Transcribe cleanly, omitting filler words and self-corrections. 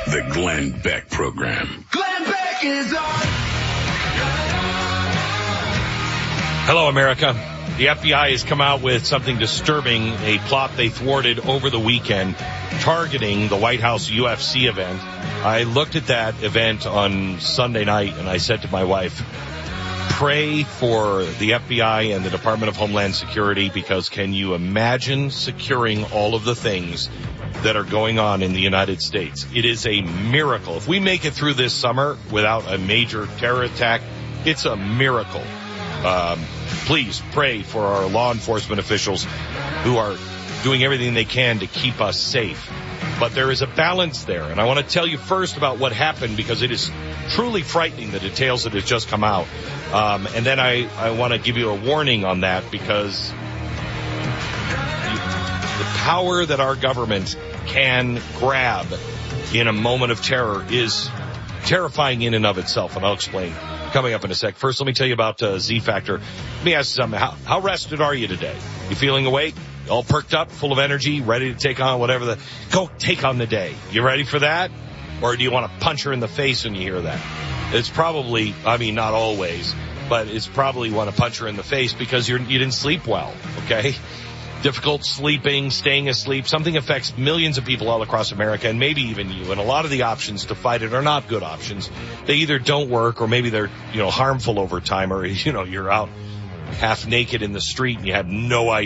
The Glenn Beck Program. Glenn Beck is on. Hello, America. The FBI has come out with something disturbing, a plot they thwarted over the weekend targeting the White House UFC event. I looked at that event on Sunday night and I said to my wife, pray for the FBI and the Department of Homeland Security, because can you imagine securing all of the things that are going on in the United States? It is a miracle. If we make it through this summer without a major terror attack, it's a miracle. Please pray for our law enforcement officials who are doing everything they can to keep us safe. But there is a balance there, and I want to tell you first about what happened, because it is truly frightening, the details that have just come out. And then I want to give you a warning on that, because the power that our government can grab in a moment of terror is terrifying in and of itself, and I'll explain coming up in a sec. First, let me tell you about Z-Factor. Let me ask you something. How rested are you today? You feeling awake? All perked up, full of energy, ready to take on whatever go take on the day. You ready for that? Or do you want to punch her in the face when you hear that? It's probably, not always, but it's probably want to punch her in the face because you didn't sleep well, okay? Difficult sleeping, staying asleep, something affects millions of people all across America, and maybe even you. And a lot of the options to fight it are not good options. They either don't work, or maybe they're, harmful over time, or, you're out half naked in the street and you have no idea